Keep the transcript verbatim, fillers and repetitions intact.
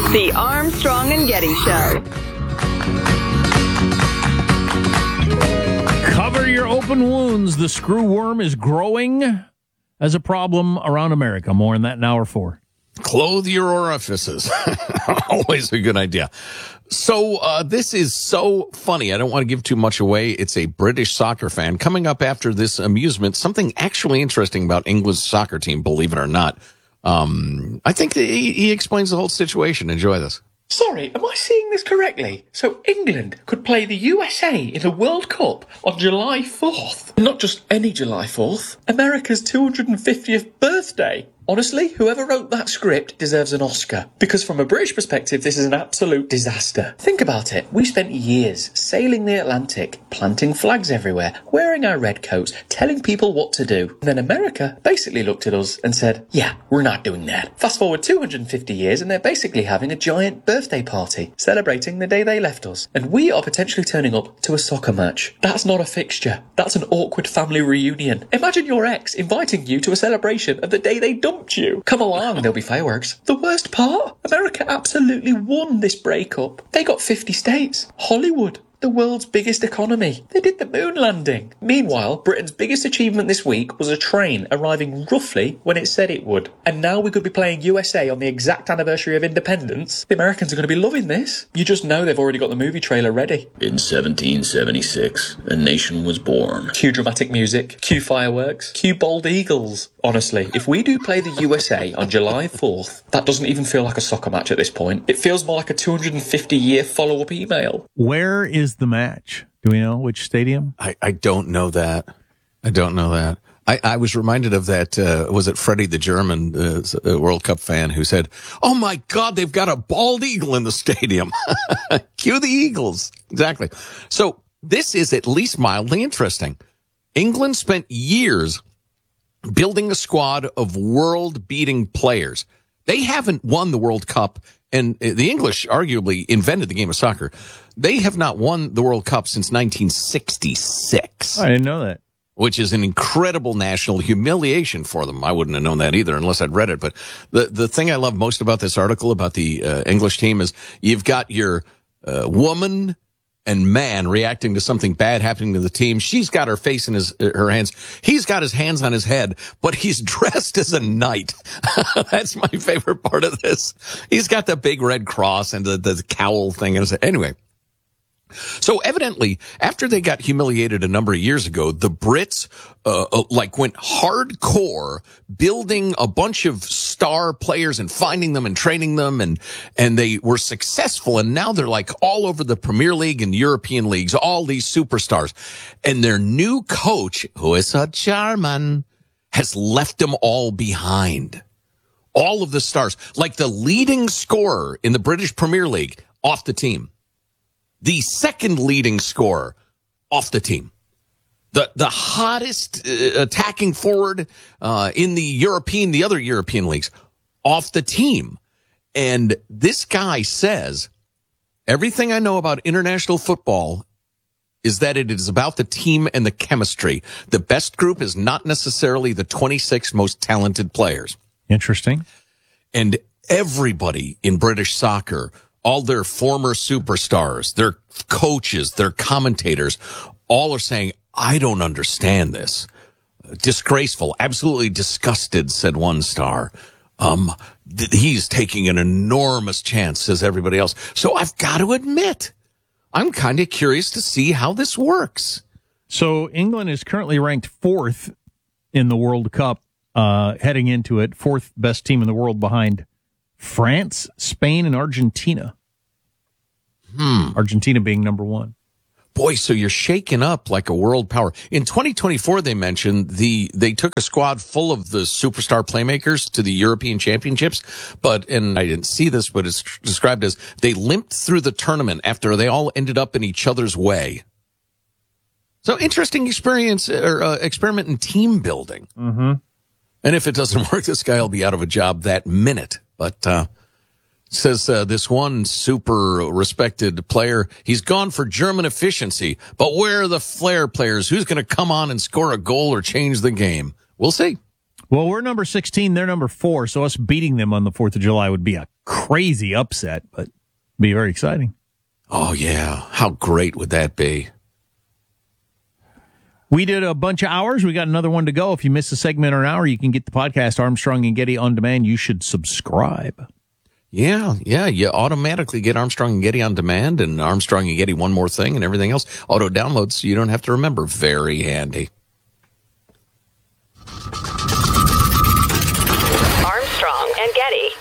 The Armstrong and Getty Show. Cover your open wounds. The screw worm is growing as a problem around America. More on that in hour four. Clothe your orifices. Always a good idea. So uh this is so funny. I don't want to give too much away. It's a British soccer fan. Coming up after this amusement, something actually interesting about England's soccer team, believe it or not. Um, I think he, he explains the whole situation. Enjoy this. Sorry, am I seeing this correctly? So England could play the U S A in a World Cup on July fourth. Not just any July fourth, America's two hundred fiftieth birthday. Honestly, whoever wrote that script deserves an Oscar. Because from a British perspective, this is an absolute disaster. Think about it. We spent years sailing the Atlantic, planting flags everywhere, wearing our red coats, telling people what to do. And then America basically looked at us and said, yeah, we're not doing that. Fast forward two hundred fifty years and they're basically having a giant birthday party, celebrating the day they left us. And we are potentially turning up to a soccer match. That's not a fixture. That's an awkward family reunion. Imagine your ex inviting you to a celebration of the day they dumped you. Come along, there'll be fireworks. The worst part? America absolutely won this breakup. They got fifty states. Hollywood, the world's biggest economy. They did the moon landing. Meanwhile, Britain's biggest achievement this week was a train arriving roughly when it said it would. And now we could be playing U S A on the exact anniversary of independence. The Americans are going to be loving this. You just know they've already got the movie trailer ready. In seventeen seventy-six, a nation was born. Cue dramatic music, cue fireworks, cue bold eagles. Honestly, if we do play the U S A on July fourth, that doesn't even feel like a soccer match at this point. It feels more like a two hundred fifty year follow-up email. Where is the match? Do we know which stadium? I, I don't know that. I don't know that. I, I was reminded of that, uh, was it Freddie the German, uh, World Cup fan who said, oh my God, they've got a bald eagle in the stadium. Cue the Eagles. Exactly. So this is at least mildly interesting. England spent years building a squad of world-beating players. They haven't won the World Cup, and the English arguably invented the game of soccer. They have not won the World Cup since nineteen sixty-six. I didn't know that. Which is an incredible national humiliation for them. I wouldn't have known that either unless I'd read it. But the, the thing I love most about this article about the uh, English team is you've got your uh, woman and man reacting to something bad happening to the team. She's got her face in his her hands. He's got his hands on his head, but he's dressed as a knight. That's my favorite part of this. He's got the big red cross and the, the cowl thing. Anyway. So evidently, after they got humiliated a number of years ago, the Brits, uh, uh, like went hardcore building a bunch of star players and finding them and training them, and, and they were successful. And now they're like all over the Premier League and European leagues, all these superstars. And their new coach, who is a German, has left them all behind. All of the stars, like the leading scorer in the British Premier League, off the team. The second leading scorer off the team. The the hottest uh, attacking forward uh, in the European, the other European leagues, off the team. And this guy says, everything I know about international football is that it is about the team and the chemistry. The best group is not necessarily the twenty-six most talented players. Interesting. And everybody in British soccer, all their former superstars, their coaches, their commentators, all are saying, I don't understand this. Disgraceful, absolutely disgusted, said one star. Um, th- he's taking an enormous chance, says everybody else. So I've got to admit, I'm kind of curious to see how this works. So England is currently ranked fourth in the World Cup, uh, heading into it, fourth best team in the world behind France, Spain, and Argentina. Hmm. Argentina being number one. Boy, so you're shaking up like a world power. In twenty twenty-four, they mentioned the they took a squad full of the superstar playmakers to the European Championships, but, and I didn't see this, but it's described as they limped through the tournament after they all ended up in each other's way. So interesting experience or uh, experiment in team building. Mm-hmm. And if it doesn't work, this guy will be out of a job that minute. But, uh, says, uh, this one super respected player, he's gone for German efficiency, but where are the flair players? Who's going to come on and score a goal or change the game? We'll see. Well, we're number sixteen, they're number four, so us beating them on the fourth of July would be a crazy upset, but be very exciting. Oh, yeah. How great would that be? We did a bunch of hours. We got another one to go. If you missed a segment or an hour, you can get the podcast Armstrong and Getty on demand. You should subscribe. Yeah, yeah. You automatically get Armstrong and Getty on demand and Armstrong and Getty One More Thing and everything else. Auto downloads so you don't have to remember. Very handy. Armstrong and Getty.